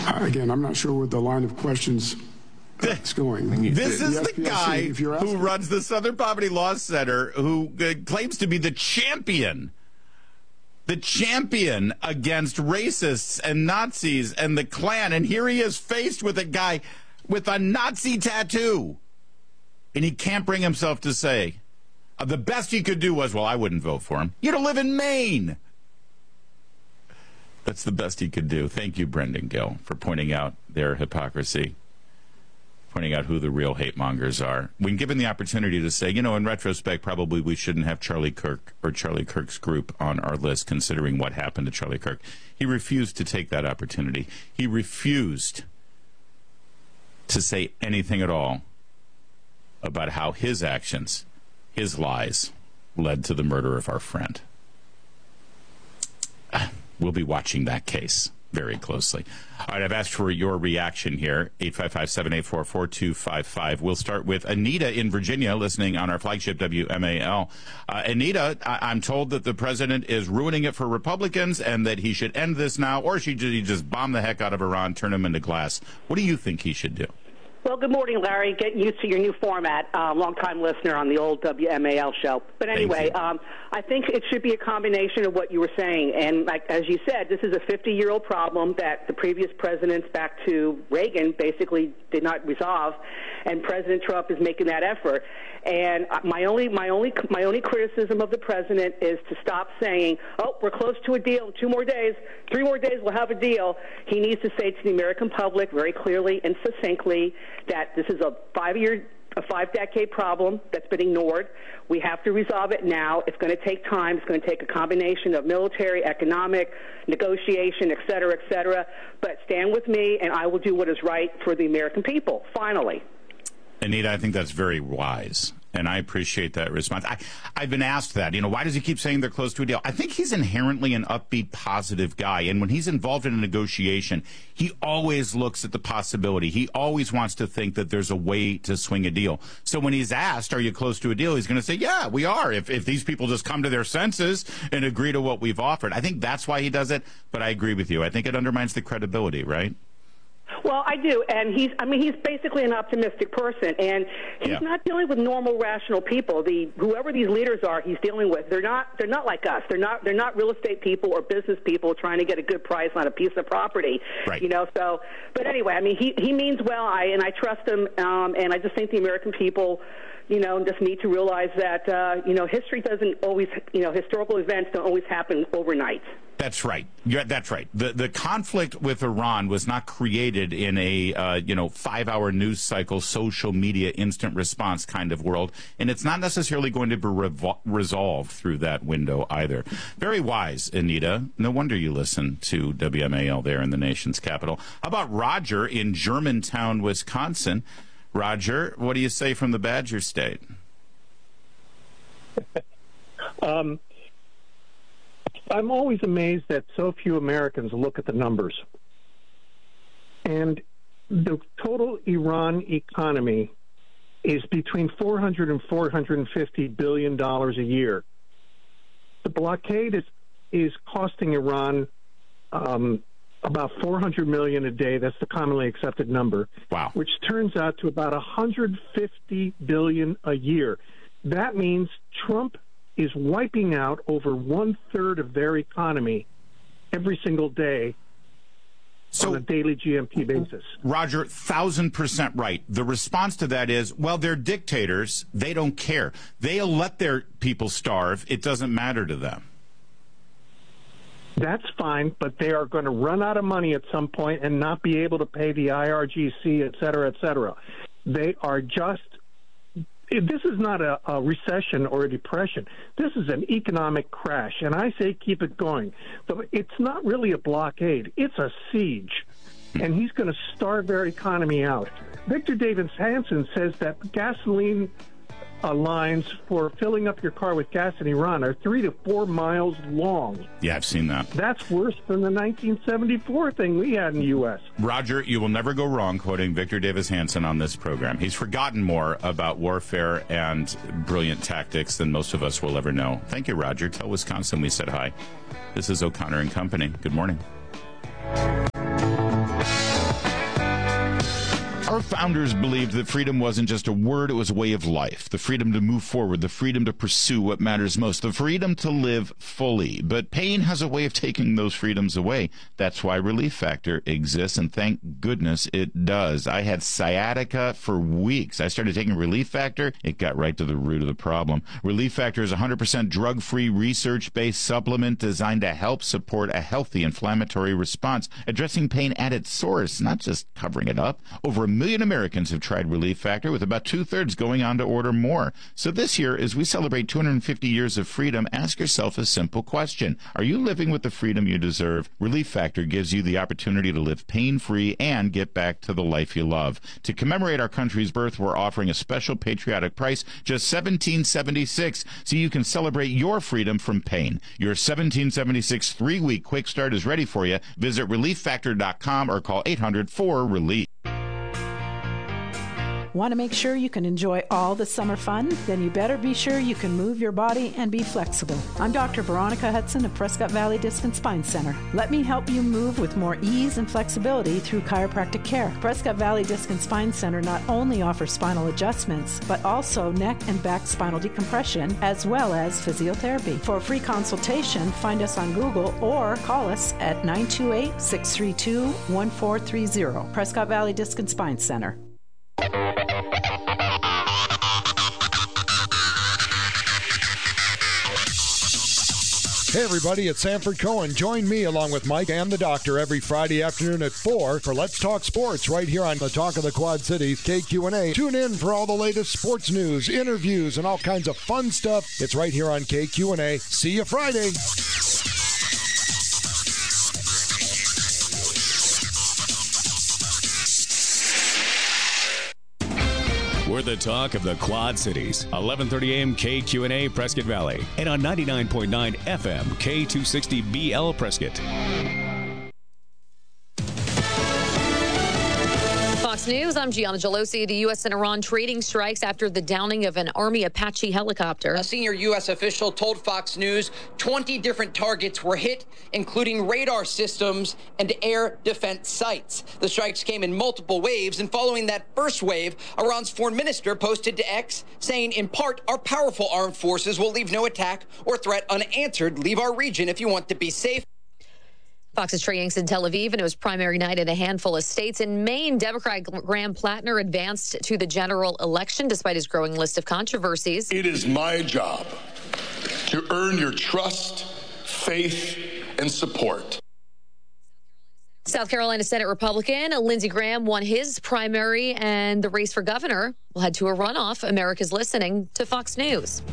Again, I'm not sure where the line of questions is going. This is the guy who runs the Southern Poverty Law Center, who claims to be the champion against racists and Nazis and the Klan. And here he is faced with a guy with a Nazi tattoo. And he can't bring himself to say, the best he could do was, well, I wouldn't vote for him. You don't live in Maine. That's the best he could do. Thank you, Brendan Gill, for pointing out their hypocrisy, pointing out who the real hate mongers are. When given the opportunity to say, in retrospect, probably we shouldn't have Charlie Kirk or Charlie Kirk's group on our list, considering what happened to Charlie Kirk. He refused to take that opportunity. He refused to say anything at all about how his actions, his lies, led to the murder of our friend. We'll be watching that case very closely. All right, I've asked for your reaction here, 855-784-4255. We'll start with Anita in Virginia, listening on our flagship WMAL. Anita, I'm told that the president is ruining it for Republicans and that he should end this now, or should he just bomb the heck out of Iran, turn him into glass? What do you think he should do? Well, good morning, Larry. Getting used to your new format. Long-time listener on the old WMAL show. But anyway, I think it should be a combination of what you were saying. And as you said, this is a 50-year-old problem that the previous presidents back to Reagan basically did not resolve, and President Trump is making that effort. And my only criticism of the president is to stop saying, "Oh, we're close to a deal. 2 more days, 3 more days, we'll have a deal." He needs to say to the American public very clearly and succinctly that this is a 5-decade problem that's been ignored. We have to resolve it now. It's going to take time. It's going to take a combination of military, economic, negotiation, et cetera, but stand with me, and I will do what is right for the American people, finally. Anita, I think that's very wise, and I appreciate that response. I've been asked that, why does he keep saying they're close to a deal? I think he's inherently an upbeat, positive guy, and when he's involved in a negotiation, he always looks at the possibility. He always wants to think that there's a way to swing a deal. So when he's asked, are you close to a deal, he's going to say, yeah, we are, if these people just come to their senses and agree to what we've offered. I think that's why he does it, but I agree with you. I think it undermines the credibility, right? Well, I do, and he's basically an optimistic person, and he's not dealing with normal, rational people. Whoever these leaders are, he's dealing with. They're not like us. They're not real estate people or business people trying to get a good price on a piece of property. Right. So, but anyway, he means well. I trust him, and I just think the American people, just need to realize that history doesn't always, historical events don't always happen overnight. That's right. Yeah, that's right. The conflict with Iran was not created in a 5-hour news cycle, social media, instant response kind of world, and it's not necessarily going to be resolved through that window either. Very wise, Anita. No wonder you listen to WMAL there in the nation's capital. How about Roger in Germantown, Wisconsin? Roger, what do you say from the Badger State? I'm always amazed that so few Americans look at the numbers. And the total Iran economy is between $400 and $450 billion a year. The blockade is costing Iran about $400 million a day. That's the commonly accepted number. Wow. Which turns out to about $150 billion a year. That means Trump is wiping out over 1/3 of their economy every single day on a daily GMP basis. Roger, 1,000% right. The response to that is, well, they're dictators. They don't care. They'll let their people starve. It doesn't matter to them. That's fine, but they are going to run out of money at some point and not be able to pay the IRGC, et cetera, et cetera. They are just... This is not a recession or a depression. This is an economic crash, and I say keep it going. So it's not really a blockade. It's a siege, and he's going to starve their economy out. Victor Davis Hanson says that gasoline lines for filling up your car with gas in Iran are 3 to 4 miles long. Yeah, I've seen that. That's worse than the 1974 thing we had in the U.S. Roger, you will never go wrong quoting Victor Davis Hanson on this program. He's forgotten more about warfare and brilliant tactics than most of us will ever know. Thank you, Roger. Tell Wisconsin we said hi. This is O'Connor and Company. Good morning. founders believed that freedom wasn't just a word, it was a way of life. The freedom to move forward, the freedom to pursue what matters most, the freedom to live fully. But pain has a way of taking those freedoms away. That's why Relief Factor exists, and thank goodness it does. I had sciatica for weeks. I started taking Relief Factor. It got right to the root of the problem. Relief Factor is a 100% drug-free, research-based supplement designed to help support a healthy inflammatory response, addressing pain at its source, not just covering it up. Over 1 million Americans have tried Relief Factor, with about 2/3 going on to order more. So this year, as we celebrate 250 years of freedom, ask yourself a simple question. Are you living with the freedom you deserve? Relief Factor gives you the opportunity to live pain-free and get back to the life you love. To commemorate our country's birth, we're offering a special patriotic price, just $17.76, so you can celebrate your freedom from pain. Your $17.76 3-week quick start is ready for you. Visit ReliefFactor.com or call 800-4-RELIEF. Want to make sure you can enjoy all the summer fun? Then you better be sure you can move your body and be flexible. I'm Dr. Veronica Hudson of Prescott Valley Disc and Spine Center. Let me help you move with more ease and flexibility through chiropractic care. Prescott Valley Disc and Spine Center not only offers spinal adjustments, but also neck and back spinal decompression, as well as physiotherapy. For a free consultation, find us on Google or call us at 928-632-1430. Prescott Valley Disc and Spine Center. Hey everybody, it's Sanford Cohen. Join me along with Mike and the Doctor every Friday afternoon at 4 for Let's Talk Sports right here on the Talk of the Quad Cities, KQNA. Tune in for all the latest sports news, interviews, and all kinds of fun stuff. It's right here on KQNA. See you Friday. We're the talk of the Quad Cities. 1130 AM KQNA Prescott Valley. And on 99.9 FM K260BL Prescott. Fox News, I'm Gianna Gelosi. The U.S. and Iran trading strikes after the downing of an Army Apache helicopter. A senior U.S. official told Fox News 20 different targets were hit, including radar systems and air defense sites. The strikes came in multiple waves, and following that first wave, Iran's foreign minister posted to X saying, in part, our powerful armed forces will leave no attack or threat unanswered. Leave our region if you want to be safe. Fox's Trey Yanks in Tel Aviv, and it was primary night in a handful of states. In Maine, Democrat Graham Plattner advanced to the general election despite his growing list of controversies. It is my job to earn your trust, faith, and support. South Carolina Senate Republican Lindsey Graham won his primary, and the race for governor will head to a runoff. America's listening to Fox News.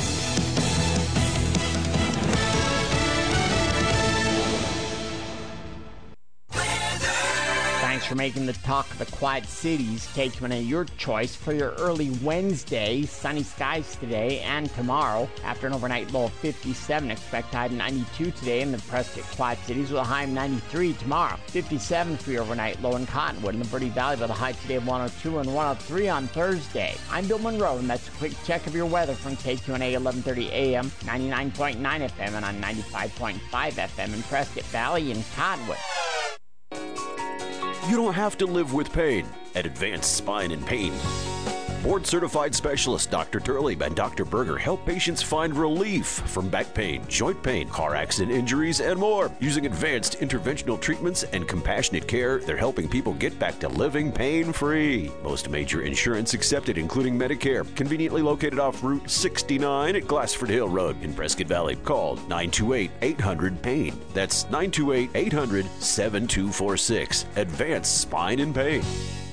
Thanks for making the Talk of the Quad Cities KQNA your choice for your early Wednesday. Sunny skies today and tomorrow. After an overnight low of 57, expect high of 92 today in the Prescott Quad Cities with a high of 93 tomorrow. 57 for your overnight low in Cottonwood. In the Verde Valley with a high today of 102 and 103 on Thursday. I'm Bill Monroe, and that's a quick check of your weather from KQNA 1130 AM, 99.9 FM, and on 95.5 FM in Prescott Valley and Cottonwood. You don't have to live with pain at Advanced Spine and Pain. Board-certified specialists Dr. Turley and Dr. Berger help patients find relief from back pain, joint pain, car accident injuries, and more. Using advanced interventional treatments and compassionate care, they're helping people get back to living pain-free. Most major insurance accepted, including Medicare. Conveniently located off Route 69 at Glassford Hill Road in Prescott Valley. Call 928-800-PAIN. That's 928-800-7246. Advanced Spine and Pain.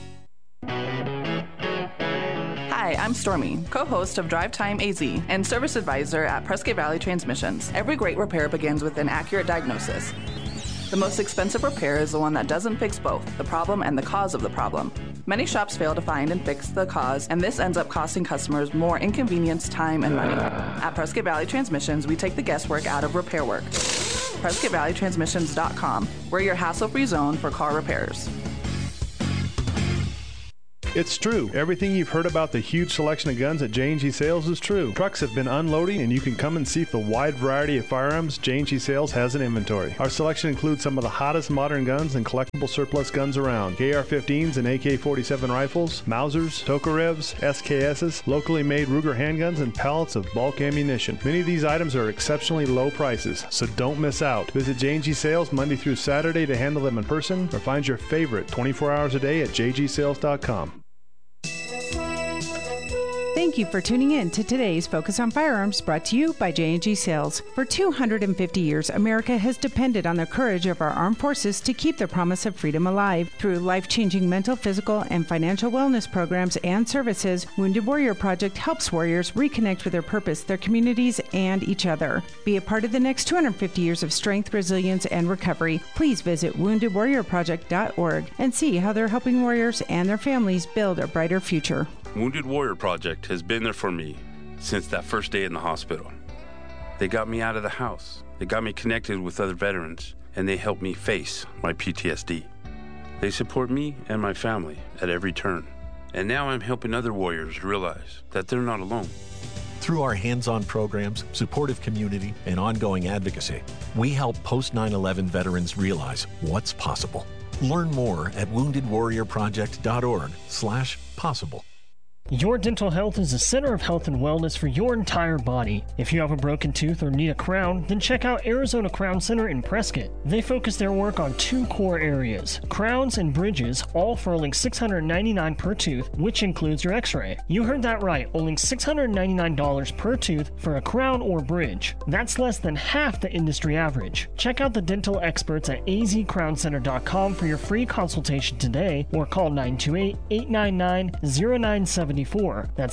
Hi, I'm Stormy, co-host of Drive Time AZ and service advisor at Prescott Valley Transmissions. Every great repair begins with an accurate diagnosis. The most expensive repair is the one that doesn't fix both, the problem and the cause of the problem. Many shops fail to find and fix the cause, and this ends up costing customers more inconvenience, time, and money. At Prescott Valley Transmissions, we take the guesswork out of repair work. PrescottValleyTransmissions.com. We're your hassle-free zone for car repairs. It's true. Everything you've heard about the huge selection of guns at J&G Sales is true. Trucks have been unloading, and you can come and see the wide variety of firearms J&G Sales has in inventory. Our selection includes some of the hottest modern guns and collectible surplus guns around. AR-15s and AK-47 rifles, Mausers, Tokarevs, SKSs, locally made Ruger handguns, and pallets of bulk ammunition. Many of these items are exceptionally low prices, so don't miss out. Visit J&G Sales Monday through Saturday to handle them in person, or find your favorite 24 hours a day at jgsales.com. Thank you for tuning in to today's Focus on Firearms, brought to you by J&G Sales. For 250 years, America has depended on the courage of our armed forces to keep the promise of freedom alive. Through life-changing mental, physical, and financial wellness programs and services, Wounded Warrior Project helps warriors reconnect with their purpose, their communities, and each other. Be a part of the next 250 years of strength, resilience, and recovery. Please visit woundedwarriorproject.org and see how they're helping warriors and their families build a brighter future. Wounded Warrior Project has been there for me since that first day in the hospital. They got me out of the house, they got me connected with other veterans, and they helped me face my PTSD. They support me and my family at every turn. And now I'm helping other warriors realize that they're not alone. Through our hands-on programs, supportive community, and ongoing advocacy, we help post-9/11 veterans realize what's possible. Learn more at woundedwarriorproject.org/possible. Your dental health is a center of health and wellness for your entire body. If you have a broken tooth or need a crown, then check out Arizona Crown Center in Prescott. They focus their work on 2 core areas: crowns and bridges, all for only $699 per tooth, which includes your x-ray. You heard that right, only $699 per tooth for a crown or bridge. That's less than half the industry average. Check out the dental experts at azcrowncenter.com for your free consultation today, or call 928-899-0974. That's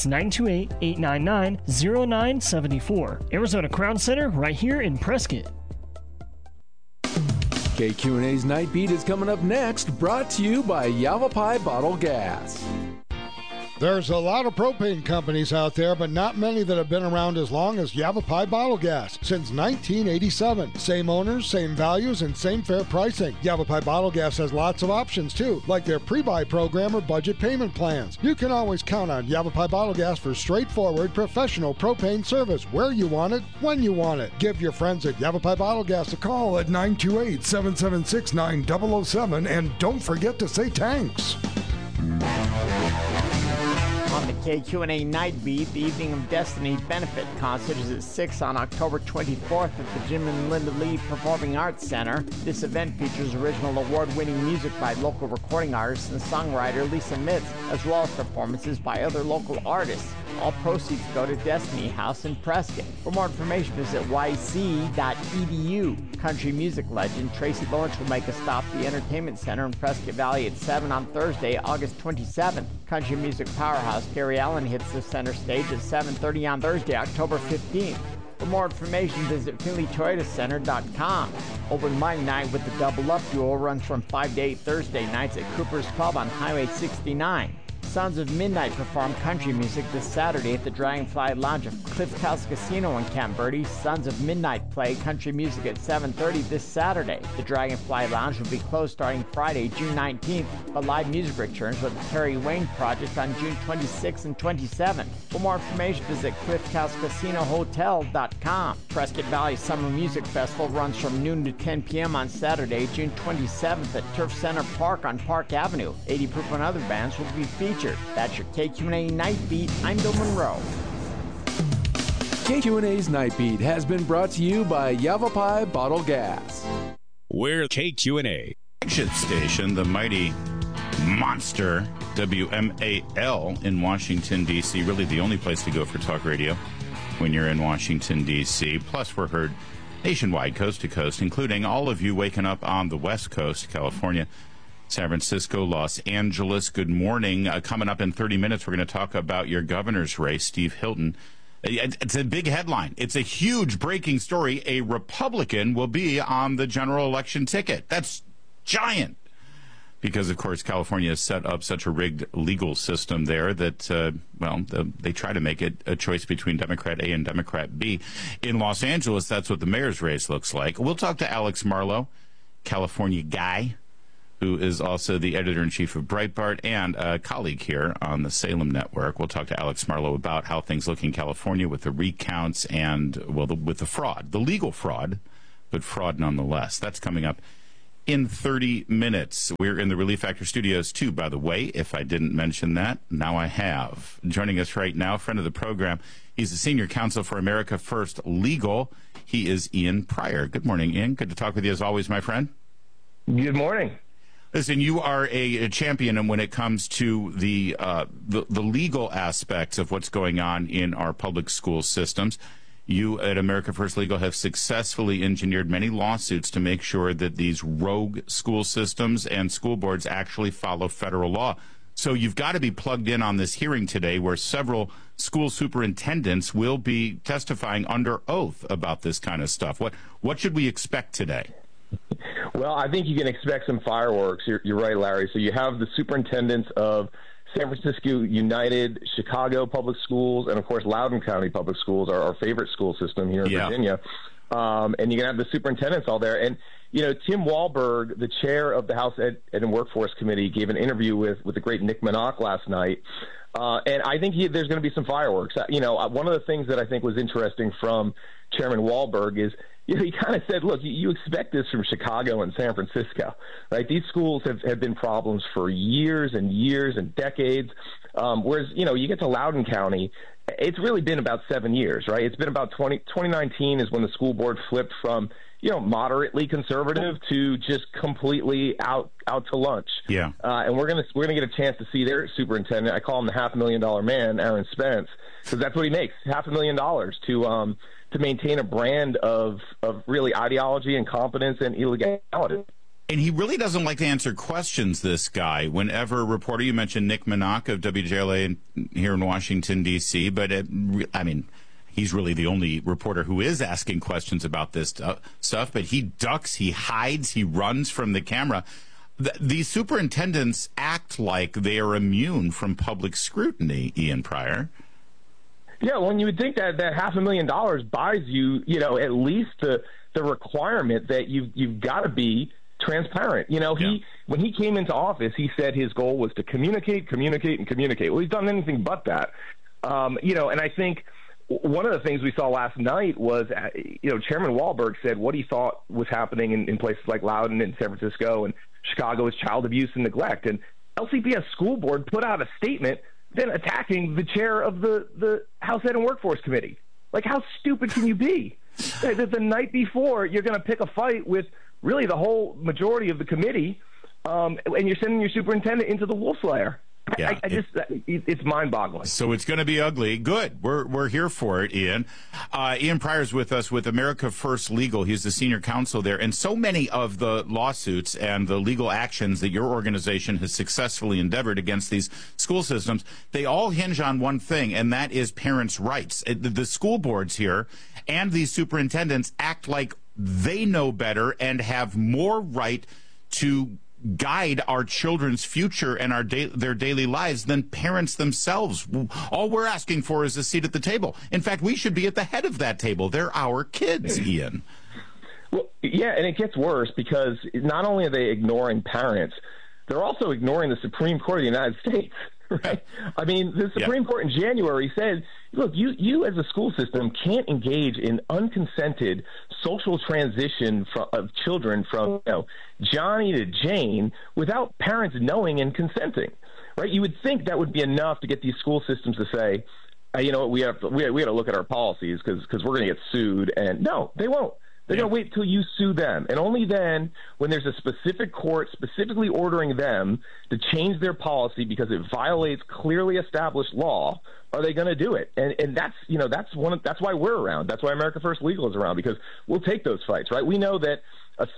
928-899-0974. Arizona Crown Center, right here in Prescott. KQNA's Night Beat is coming up next, brought to you by Yavapai Bottle Gas. There's a lot of propane companies out there, but not many that have been around as long as Yavapai Bottle Gas. Since 1987. Same owners, same values, and same fair pricing. Yavapai Bottle Gas has lots of options, too, like their pre-buy program or budget payment plans. You can always count on Yavapai Bottle Gas for straightforward, professional propane service where you want it, when you want it. Give your friends at Yavapai Bottle Gas a call at 928-776-9007, and don't forget to say thanks. On the KQNA Night Beat, the Evening of Destiny benefit concert is at 6 on October 24th at the Jim and Linda Lee Performing Arts Center. This event features original award-winning music by local recording artist and songwriter Lisa Mitz, as well as performances by other local artists. All proceeds go to Destiny House in Prescott. For more information, visit yc.edu. Country music legend Tracy Lawrence will make a stop at the Entertainment Center in Prescott Valley at 7 on Thursday, August 27th. Country music powerhouse Gary Allen hits the center stage at 7:30 on Thursday, October 15th. For more information, visit FinleyToyotaCenter.com. Open Mic Night with the Double Up Duo runs from 5 to 8 Thursday nights at Cooper's Pub on Highway 69. Sons of Midnight perform country music this Saturday at the Dragonfly Lounge of Cliff House Casino in Camp Verde. Sons of Midnight play country music at 7:30 this Saturday. The Dragonfly Lounge will be closed starting Friday, June 19th, but live music returns with the Terry Wayne Project on June 26th and 27th. For more information, visit CliffHouseCasinoHotel.com. Prescott Valley Summer Music Festival runs from noon to 10 p.m. on Saturday, June 27th at Turf Center Park on Park Avenue. 80 Proof and other bands will be featured. That's your KQNA Night Beat. I'm Bill Monroe. KQNA's Night Beat has been brought to you by Yavapai Bottle Gas. We're KQNA. Flagship station, the mighty monster WMAL in Washington, D.C. Really the only place to go for talk radio when you're in Washington, D.C. Plus, we're heard nationwide, coast to coast, including all of you waking up on the West Coast, California, San Francisco, Los Angeles. Good morning. Coming up in 30 minutes, we're going to talk about your governor's race, Steve Hilton. It's a big headline. It's a huge breaking story. A Republican will be on the general election ticket. That's giant. Because, of course, California has set up such a rigged legal system there that, they try to make it a choice between Democrat A and Democrat B. In Los Angeles, that's what the mayor's race looks like. We'll talk to Alex Marlow, California guy, who is also the editor-in-chief of Breitbart and a colleague here on the Salem Network. We'll talk to Alex Marlow about how things look in California with the recounts and, well, with the fraud, the legal fraud, but fraud nonetheless. That's coming up in 30 minutes. We're in the Relief Factor studios, too, by the way. If I didn't mention that, now I have. Joining us right now, friend of the program, he's the senior counsel for America First Legal. He is Ian Prior. Good morning, Ian. Good to talk with you as always, my friend. Good morning. Listen, you are a champion when it comes to the legal aspects of what's going on in our public school systems. You at America First Legal have successfully engineered many lawsuits to make sure that these rogue school systems and school boards actually follow federal law. So you've got to be plugged in on this hearing today where several school superintendents will be testifying under oath about this kind of stuff. What should we expect today? Well, I think you can expect some fireworks. You're right, Larry. So you have the superintendents of San Francisco United, Chicago Public Schools, and, of course, Loudoun County Public Schools, our favorite school system here in Virginia. And you're going to have the superintendents all there. And, you know, Tim Walberg, the chair of the House Ed and Workforce Committee, gave an interview with the great Nick Minock last night. And I think there's going to be some fireworks. You know, one of the things that I think was interesting from Chairman Walberg is, you know, he kind of said, look, you expect this from Chicago and San Francisco, right? These schools have been problems for years and years and decades. Whereas, you know, you get to Loudoun County, it's really been about 7 years, right? It's been about 2019 is when the school board flipped from, you know, moderately conservative to just completely out to lunch. Yeah. And we're gonna get a chance to see their superintendent. I call him the $500,000 man, Aaron Spence, because that's what he makes, $500,000 to maintain a brand of really ideology, incompetence, and illegality. And he really doesn't like to answer questions, this guy. Whenever a reporter, you mentioned Nick Minock of WJLA here in Washington, D.C., but I mean, he's really the only reporter who is asking questions about this stuff, but he ducks, he hides, he runs from the camera. These superintendents act like they are immune from public scrutiny, Ian Prior. Yeah, well, you would think that $500,000 buys you, you know, at least the requirement that you've got to be transparent. You know, when he came into office, he said his goal was to communicate. Well, he's done anything but that. You know, and I think one of the things we saw last night was, you know, Chairman Walberg said what he thought was happening in places like Loudoun and San Francisco and Chicago is child abuse and neglect. And LCPS school board put out a statement then attacking the chair of the House Ed and Workforce Committee. Like, how stupid can you be? The night before, you're going to pick a fight with really the whole majority of the committee, and you're sending your superintendent into the wolf's lair. Yeah, it's mind-boggling. So it's going to be ugly. Good. We're here for it, Ian. Ian Prior's with us with America First Legal. He's the senior counsel there. And so many of the lawsuits and the legal actions that your organization has successfully endeavored against these school systems, they all hinge on one thing, and that is parents' rights. The school boards here and these superintendents act like they know better and have more right to guide our children's future and their daily lives than parents themselves. All we're asking for is a seat at the table. In fact, we should be at the head of that table. They're our kids, Ian. Well, yeah, and it gets worse because not only are they ignoring parents, they're also ignoring the Supreme Court of the United States. Right? I mean, the Supreme Court in January said, look, you as a school system can't engage in unconsented social transition of children from, you know, Johnny to Jane without parents knowing and consenting. Right? You would think that would be enough to get these school systems to say, you know, we got to look at our policies because we're going to get sued. And no, they won't. They're going to wait till you sue them. And only then, when there's a specific court specifically ordering them to change their policy because it violates clearly established law, are they going to do it? And that's, you know, that's why we're around. That's why America First Legal is around, because we'll take those fights, right? We know that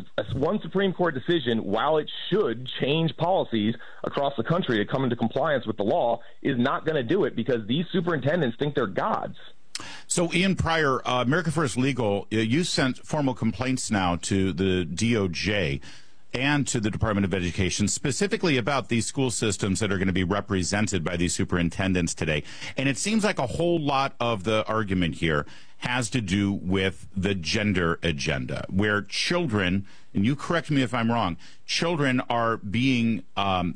one Supreme Court decision, while it should change policies across the country to come into compliance with the law, is not going to do it because these superintendents think they're gods. So, Ian Prior, America First Legal, you sent formal complaints now to the DOJ and to the Department of Education, specifically about these school systems that are going to be represented by these superintendents today. And it seems like a whole lot of the argument here has to do with the gender agenda, where children and you correct me if I'm wrong, children are being, I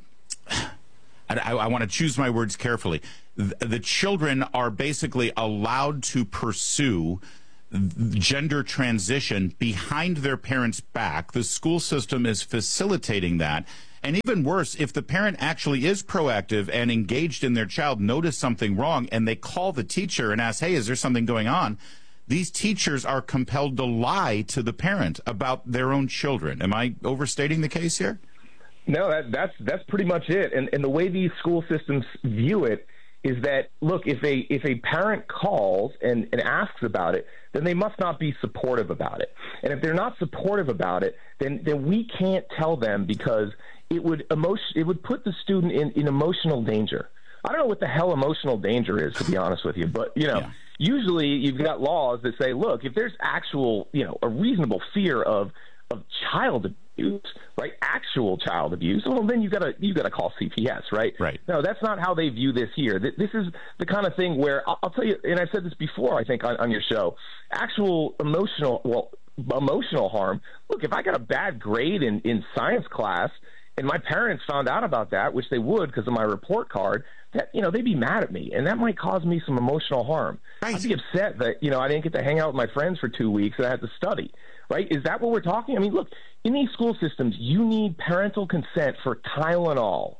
want to choose my words carefully. The children are basically allowed to pursue gender transition behind their parents' back. The school system is facilitating that. And even worse, if the parent actually is proactive and engaged in their child, notice something wrong, and they call the teacher and ask, hey, is there something going on? These teachers are compelled to lie to the parent about their own children. Am I overstating the case here? No, that's pretty much it. And the way these school systems view it is that, look, if a parent calls and asks about it, then they must not be supportive about it. And if they're not supportive about it, then we can't tell them, because it would put the student in emotional danger. I don't know what the hell emotional danger is, to be honest with you, but usually you've got laws that say, look, if there's actual, a reasonable fear of child abuse, right? Actual child abuse. Well, then you got to call CPS, right? Right. No, that's not how they view this here. This is the kind of thing where I'll tell you, and I've said this before, I think on your show. Actual emotional harm. Look, if I got a bad grade in science class, and my parents found out about that, which they would because of my report card, that they'd be mad at me, and that might cause me some emotional harm. Right. I'd be upset that I didn't get to hang out with my friends for 2 weeks and I had to study. Right? Is that what we're talking? I mean, look, in these school systems, you need parental consent for Tylenol.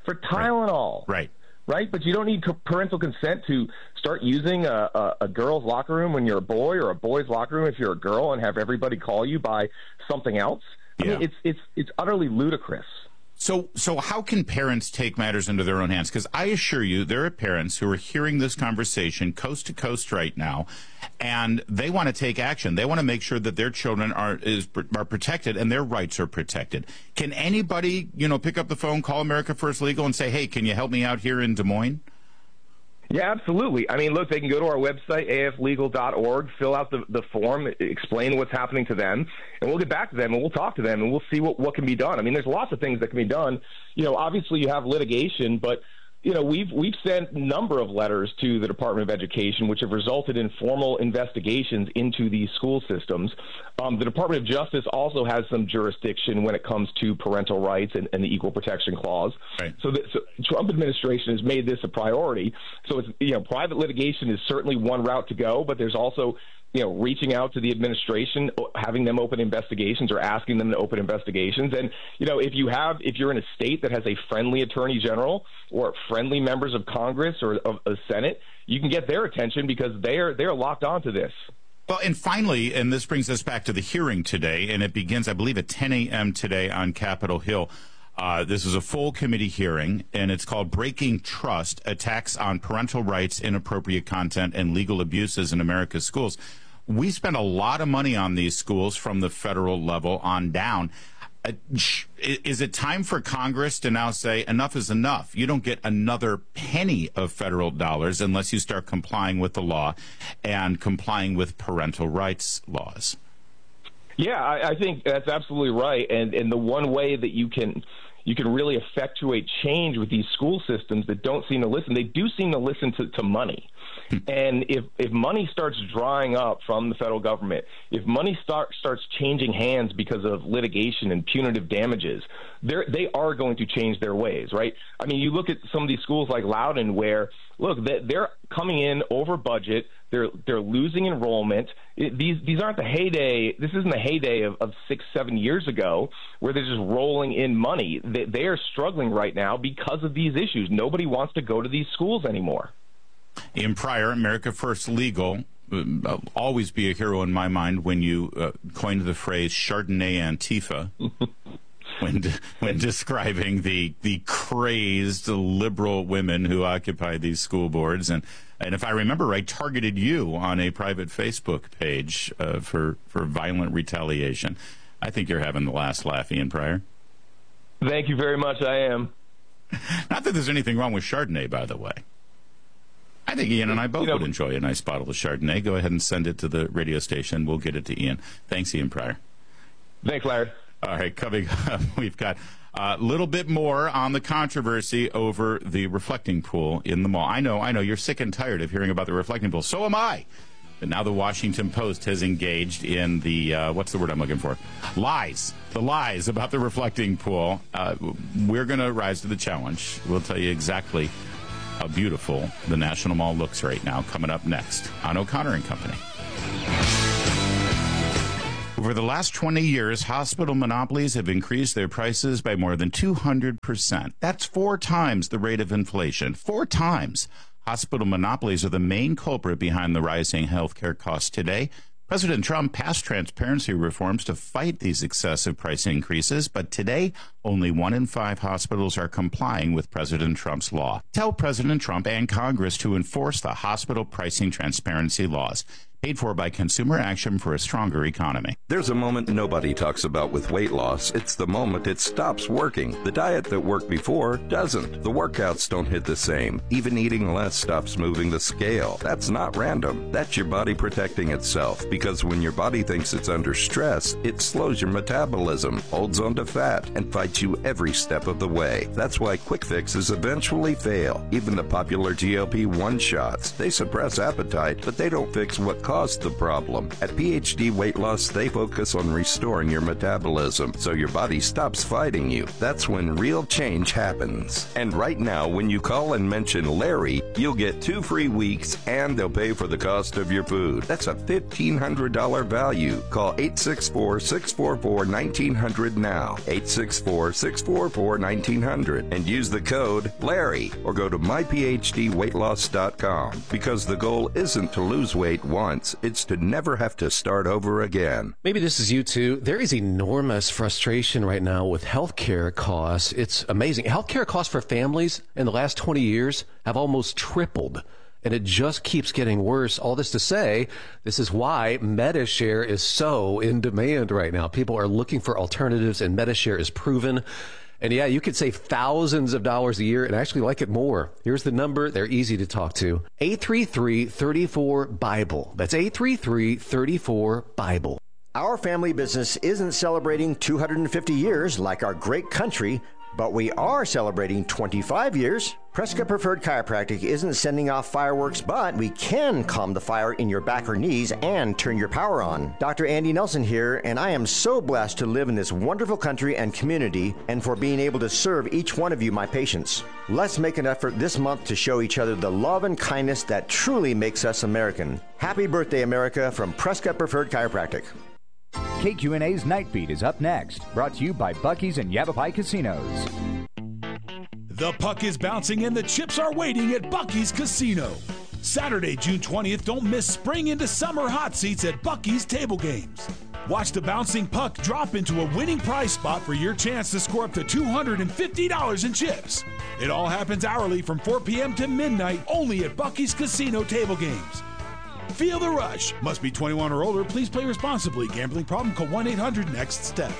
Right. Right? But you don't need parental consent to start using a girl's locker room when you're a boy, or a boy's locker room if you're a girl, and have everybody call you by something else. I mean, it's utterly ludicrous. So how can parents take matters into their own hands? Because I assure you, there are parents who are hearing this conversation coast to coast right now, and they want to take action. They want to make sure that their children are protected and their rights are protected. Can anybody, pick up the phone, call America First Legal, and say, hey, can you help me out here in Des Moines? Yeah, absolutely. I mean, look, they can go to our website, aflegal.org, fill out the form, explain what's happening to them, and we'll get back to them, and we'll talk to them, and we'll see what can be done. I mean, there's lots of things that can be done. Obviously you have litigation, but we've sent a number of letters to the Department of Education, which have resulted in formal investigations into these school systems. The Department of Justice also has some jurisdiction when it comes to parental rights and the Equal Protection Clause. Right. So the Trump administration has made this a priority. So it's, private litigation is certainly one route to go, but there's also reaching out to the administration, having them open investigations or asking them to open investigations. And, if you're in a state that has a friendly attorney general or friendly members of Congress or of the Senate, you can get their attention because they're locked onto this. Well, and finally, and this brings us back to the hearing today, and it begins, I believe, at 10 a.m. today on Capitol Hill. This is a full committee hearing, and it's called Breaking Trust, Attacks on Parental Rights, Inappropriate Content, and Legal Abuses in America's Schools. We spend a lot of money on these schools from the federal level on down. Is it time for Congress to now say enough is enough? You don't get another penny of federal dollars unless you start complying with the law and complying with parental rights laws. Yeah, I think that's absolutely right. And the one way that you can really effectuate change with these school systems that don't seem to listen, they do seem to listen to money. And if money starts drying up from the federal government, if money starts changing hands because of litigation and punitive damages, they are going to change their ways, right? I mean, you look at some of these schools like Loudoun where, look, they're coming in over budget. They're losing enrollment. These aren't the heyday. This isn't the heyday of 6-7 years ago where they're just rolling in money. They are struggling right now because of these issues. Nobody wants to go to these schools anymore. Ian Prior, America First Legal, always be a hero in my mind when you coined the phrase Chardonnay Antifa when describing the crazed liberal women who occupy these school boards. And if I remember right, targeted you on a private Facebook page for violent retaliation. I think you're having the last laugh, Ian Prior. Thank you very much. I am. Not that there's anything wrong with Chardonnay, by the way. I think Ian and I both would enjoy a nice bottle of Chardonnay. Go ahead and send it to the radio station. We'll get it to Ian. Thanks, Ian Prior. Thanks, Larry. All right, coming up, we've got a little bit more on the controversy over the reflecting pool in the mall. I know, you're sick and tired of hearing about the reflecting pool. So am I. But now the Washington Post has engaged in the, what's the word I'm looking for? Lies. The lies about the reflecting pool. We're going to rise to the challenge. We'll tell you exactly how beautiful the National Mall looks right now, coming up next on O'Connor and Company. Over the last 20 years, hospital monopolies have increased their prices by more than 200%. That's 4 times the rate of inflation. 4 times. Hospital monopolies are the main culprit behind the rising healthcare costs today. President Trump passed transparency reforms to fight these excessive price increases, but today, only 1 in 5 hospitals are complying with President Trump's law. Tell President Trump and Congress to enforce the hospital pricing transparency laws. Paid for by Consumer Action for a Stronger Economy. There's a moment nobody talks about with weight loss. It's the moment it stops working. The diet that worked before doesn't. The workouts don't hit the same. Even eating less stops moving the scale. That's not random. That's your body protecting itself. Because when your body thinks it's under stress, it slows your metabolism, holds onto fat, and fights you every step of the way. That's why quick fixes eventually fail. Even the popular GLP-1 shots. They suppress appetite, but they don't fix what caused the problem. At PhD Weight Loss, they focus on restoring your metabolism so your body stops fighting you. That's when real change happens. And right now, when you call and mention Larry, you'll get 2 free weeks and they'll pay for the cost of your food. That's a $1,500 value. Call 864-644-1900 now. 864-644-1900 and use the code Larry or go to myphdweightloss.com because the goal isn't to lose weight once. It's to never have to start over again. Maybe this is you too. There is enormous frustration right now with healthcare costs. It's amazing. Healthcare costs for families in the last 20 years have almost tripled. And it just keeps getting worse. All this to say, this is why Medi-Share is so in demand right now. People are looking for alternatives, and Medi-Share is proven. And yeah, you could save thousands of dollars a year and actually like it more. Here's the number. They're easy to talk to. 833-34-BIBLE. That's 833-34-BIBLE. Our family business isn't celebrating 250 years like our great country, but we are celebrating 25 years. Prescott Preferred Chiropractic isn't sending off fireworks, but we can calm the fire in your back or knees and turn your power on. Dr. Andy Nelson here, and I am so blessed to live in this wonderful country and community and for being able to serve each one of you, my patients. Let's make an effort this month to show each other the love and kindness that truly makes us American. Happy birthday, America, from Prescott Preferred Chiropractic. KQNA's Night Beat is up next, brought to you by Buc-ee's and Yavapai Casinos. The puck is bouncing and the chips are waiting at Buc-ee's Casino. Saturday, June 20th, don't miss spring into summer hot seats at Buc-ee's Table Games. Watch the bouncing puck drop into a winning prize spot for your chance to score up to $250 in chips. It all happens hourly from 4 p.m. to midnight only at Buc-ee's Casino Table Games. Feel the rush. Must be 21 or older. Please play responsibly. Gambling problem? Call 1-800-NEXT-STEP.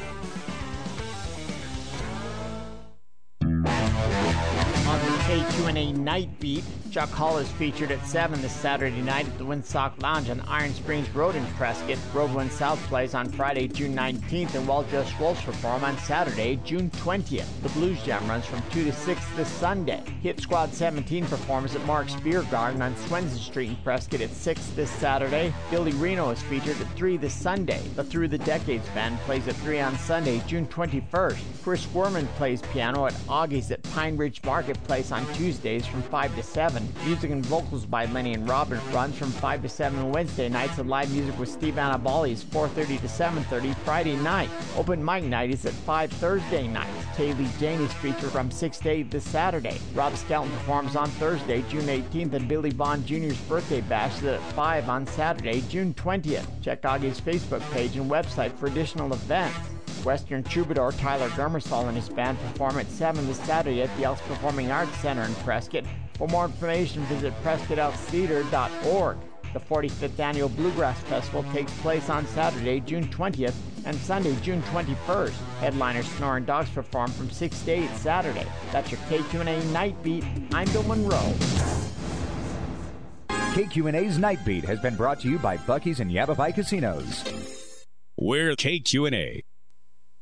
On the KQNA Night Beat, Chuck Hall is featured at 7 this Saturday night at the Windsock Lounge on Iron Springs Road in Prescott. Groveland South plays on Friday, June 19th, and Well Just Wolves perform on Saturday, June 20th. The Blues Jam runs from 2 to 6 this Sunday. Hit Squad 17 performs at Mark's Beer Garden on Swenson Street in Prescott at 6 this Saturday. Billy Reno is featured at 3 this Sunday. The Through the Decades Band plays at 3 on Sunday, June 21st. Chris Werman plays piano at Augie's at Pine Ridge Marketplace on Tuesdays from 5 to 7. Music and vocals by Lenny and Robin runs from 5 to 7 Wednesday nights, and live music with Steve Annabali is 4:30 to 7:30 Friday night. Open mic night is at 5 Thursday nights. Kaylee Janey's feature from 6 to 8 this Saturday. Rob Skelton performs on Thursday, June 18th, and Billy Vaughn Jr.'s birthday bash is at 5 on Saturday, June 20th. Check Augie's Facebook page and website for additional events. Western troubadour Tyler Gurmersall and his band perform at 7 this Saturday at the Elks Performing Arts Center in Prescott. For more information, visit PrescottElksTheater.org. The 45th Annual Bluegrass Festival takes place on Saturday, June 20th, and Sunday, June 21st. Headliners Snoring Dogs perform from 6 to 8 Saturday. That's your KQNA Night Beat. I'm Bill Monroe. KQNA's Night Beat has been brought to you by Buc-ee's and Yavapai Casinos. We're KQNA.